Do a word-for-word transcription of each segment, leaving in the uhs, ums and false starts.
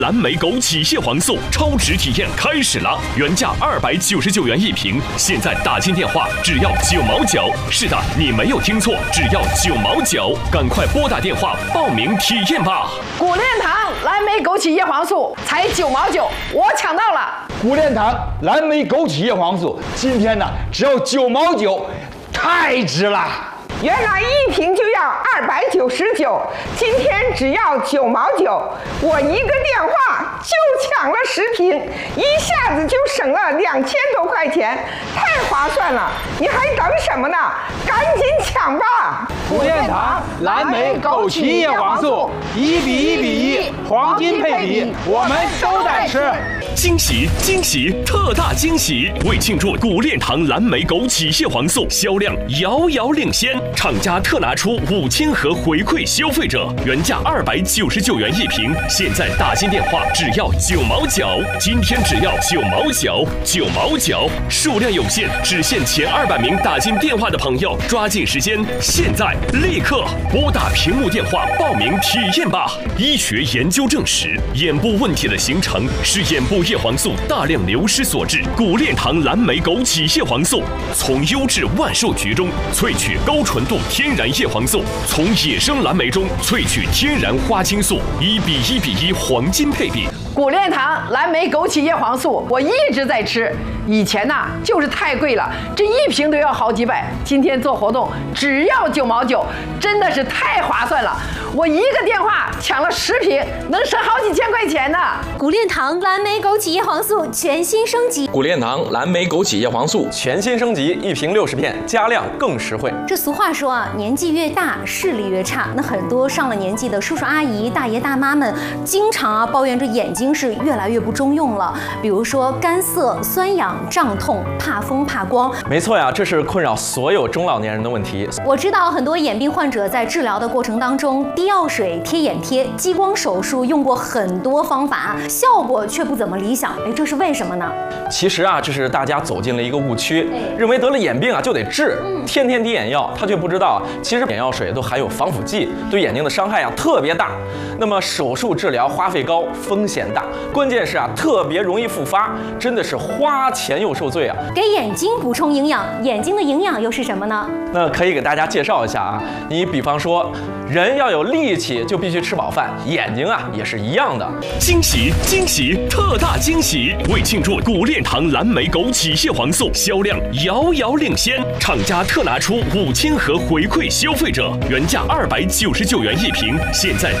蓝莓枸杞叶黄素超值体验开始了，原价二百九十九元一瓶，现在打进电话只要九毛九。是的，你没有听错，只要九毛九，赶快拨打电话报名体验吧。 谷恋堂蓝莓枸杞叶黄素才九毛九，我抢到了。 谷恋堂蓝莓枸杞叶黄素今天呢只要九毛九，太值了。 原来一瓶就要二百九十九，今天只要九毛九，我一个电话就抢了十瓶，一下子就省了两千多块钱，太划算了！你还等什么呢？赶紧抢吧！ 谷恋堂蓝莓枸杞叶黄素一比一比一，黄金配比，我们都在吃。 惊喜惊喜特大惊喜！为庆祝谷恋堂蓝莓枸杞叶黄素销量遥遥领先，厂家特拿出五千盒回馈消费者，原价二百九十九元一瓶，现在打进电话只要九毛九，今天只要九毛九，九毛九，数量有限，只限前二百名打进电话的朋友，抓紧时间，现在立刻拨打屏幕电话报名体验吧！医学研究证实，眼部问题的形成是眼部叶黄素大量流失所致。谷恋堂蓝莓枸杞叶黄素从优质万寿菊中萃取高纯度天然叶黄素，从野生蓝莓中萃取天然花青素，一比一比一黄金配比。 谷恋堂蓝莓枸杞叶黄素我一直在吃，以前呐、啊、就是太贵了，这一瓶都要好几百，今天做活动只要九毛九，真的是太划算了。我一个电话抢了十瓶，能省好几千块钱呢。 谷恋堂蓝莓枸杞叶黄素全新升级， 谷恋堂蓝莓枸杞叶黄素全新升级，一瓶六十片，加量更实惠。 这俗话说啊，年纪越大视力越差，那很多上了年纪的叔叔阿姨、大爷大妈们，经常啊抱怨这眼睛是越来越不中用了，比如说干涩、酸痒、胀痛、怕风、怕光。 没错呀，这是困扰所有中老年人的问题。 我知道很多眼病患者在治疗的过程当中，滴药水、贴眼贴、激光手术用过很多方法，效果却不怎么理想。哎，这是为什么呢？ 其实啊，这是大家走进了一个误区，认为得了眼病啊就得治，天天滴眼药，他却不知道，其实眼药水都含有防腐剂，对眼睛的伤害啊特别大。那么手术治疗花费高，风险大，关键是啊特别容易复发，真的是花钱又受罪啊。 给眼睛补充营养，眼睛的营养又是什么呢？ 那可以给大家介绍一下啊，你比方说，人要有力气就必须吃饱饭，眼睛啊也是一样的。 惊喜惊喜特大惊喜！为庆祝谷恋堂蓝莓枸杞叶黄素销量遥遥领先，厂家特拿出五千盒回馈消费者，原价二百九十九元一瓶，现在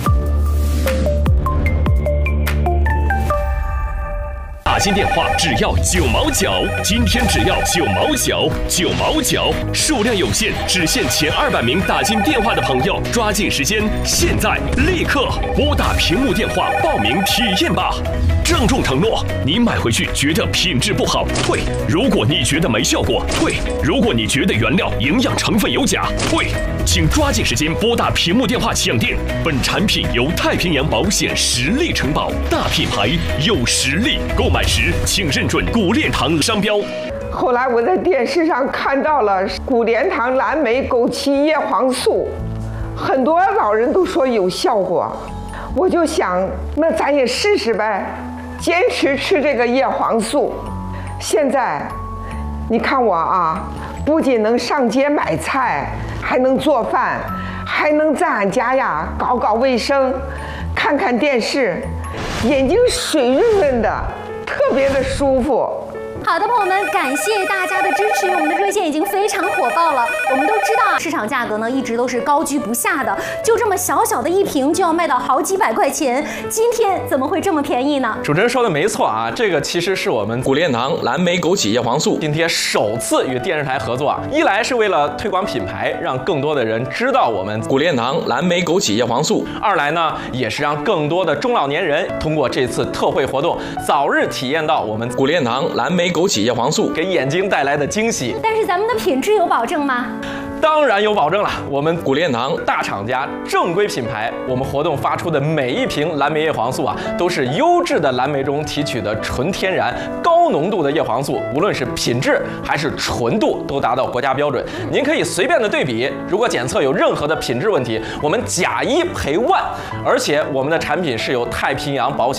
打进电话只要九毛九，今天只要九毛九，九毛九，数量有限，只限前二百名打进电话的朋友，抓紧时间，现在立刻拨打屏幕电话报名体验吧。郑重承诺，你买回去觉得品质不好退，如果你觉得没效果退，如果你觉得原料营养成分有假退，请抓紧时间拨打屏幕电话抢订。本产品由太平洋保险实力承保，大品牌有实力，购买时请认准谷恋堂商标。 后来我在电视上看到了谷恋堂蓝莓枸杞叶黄素，很多老人都说有效果，我就想，那咱也试试呗，坚持吃这个叶黄素。现在，你看我啊，不仅能上街买菜，还能做饭，还能在俺家呀搞搞卫生，看看电视，眼睛水润润的，特别的舒服。 好的，朋友们，感谢大家的支持，我们的热线已经非常火爆了。我们都知道，市场价格呢一直都是高居不下的，就这么小小的一瓶就要卖到好几百块钱，今天怎么会这么便宜呢？ 主持人说的没错啊，这个其实是我们谷恋堂蓝莓枸杞叶黄素今天首次与电视台合作啊，一来是为了推广品牌，让更多的人知道我们谷恋堂蓝莓枸杞叶黄素； 二来呢，也是让更多的中老年人通过这次特惠活动，早日体验到我们谷恋堂蓝莓枸杞叶黄素给眼睛带来的惊喜。 但是咱们的品质有保证吗？ 当然有保证了，我们谷恋堂大厂家正规品牌，我们活动发出的每一瓶蓝莓叶黄素啊，都是优质的蓝莓中提取的纯天然高浓度的叶黄素，无论是品质还是纯度都达到国家标准。您可以随便的对比，如果检测有任何的品质问题，我们假一赔万，而且我们的产品是由太平洋保险